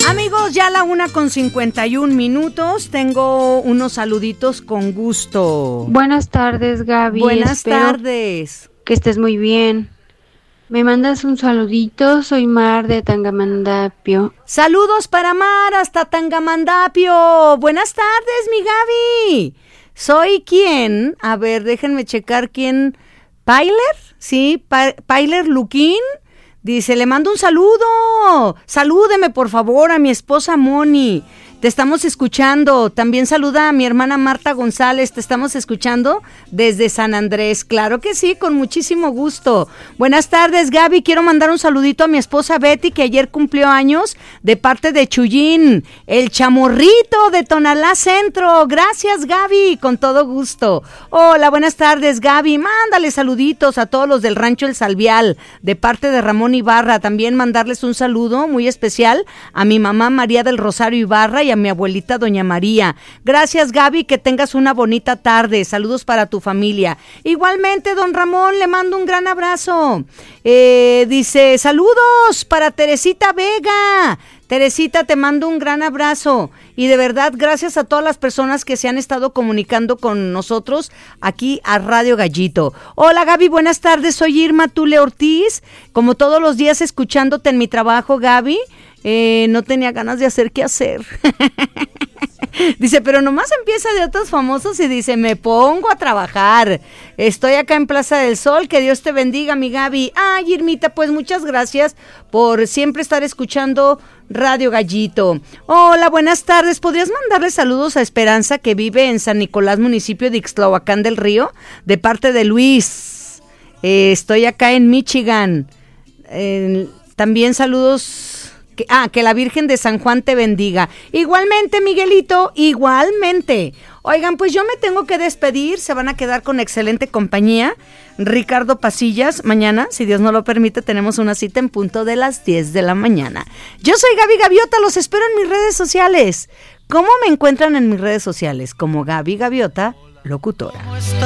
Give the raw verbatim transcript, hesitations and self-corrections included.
Amigos, ya a la una con cincuenta y un minutos, tengo unos saluditos con gusto. Buenas tardes, Gaby. Buenas Espero tardes. que estés muy bien. Me mandas un saludito, soy Mar de Tangamandapio. Saludos para Mar hasta Tangamandapio. Buenas tardes, mi Gaby. ¿Soy quién? A ver, déjenme checar quién. ¿Pailer? Sí, pa- Pailer Luquín. Dice, le mando un saludo. Salúdeme, por favor, a mi esposa Moni. Te estamos escuchando. También saluda a mi hermana Marta González. Te estamos escuchando desde San Andrés. Claro que sí, con muchísimo gusto. Buenas tardes, Gaby. Quiero mandar un saludito a mi esposa Betty, que ayer cumplió años, de parte de Chuyín, el chamorrito de Tonalá Centro. Gracias, Gaby, con todo gusto. Hola, buenas tardes, Gaby. Mándale saluditos a todos los del Rancho El Salvial, de parte de Ramón Ibarra. También mandarles un saludo muy especial a mi mamá María del Rosario Ibarra y a mi abuelita Doña María. Gracias, Gaby, que tengas una bonita tarde. Saludos para tu familia. Igualmente, don Ramón, le mando un gran abrazo. Eh, dice, saludos para Teresita Vega. Teresita, te mando un gran abrazo y de verdad gracias a todas las personas que se han estado comunicando con nosotros aquí a Radio Gallito. Hola, Gaby, buenas tardes, soy Irma Tule Ortiz, como todos los días escuchándote en mi trabajo, Gaby. Eh, no tenía ganas de hacer qué hacer. Dice, pero nomás empieza de otros famosos y dice, me pongo a trabajar. Estoy acá en Plaza del Sol, que Dios te bendiga, mi Gaby. Ay, Irmita, pues muchas gracias por siempre estar escuchando Radio Gallito. Hola, buenas tardes. ¿Podrías mandarle saludos a Esperanza, que vive en San Nicolás, municipio de Ixtlahuacán del Río? De parte de Luis. Eh, estoy acá en Michigan. Eh, también saludos... Que, ah, que la Virgen de San Juan te bendiga. Igualmente, Miguelito, igualmente. Oigan, pues yo me tengo que despedir, se van a quedar con excelente compañía. Ricardo Pasillas, mañana, si Dios no lo permite, tenemos una cita en punto de las diez de la mañana. Yo soy Gaby Gaviota, los espero en mis redes sociales. ¿Cómo me encuentran en mis redes sociales? Como Gaby Gaviota, locutora.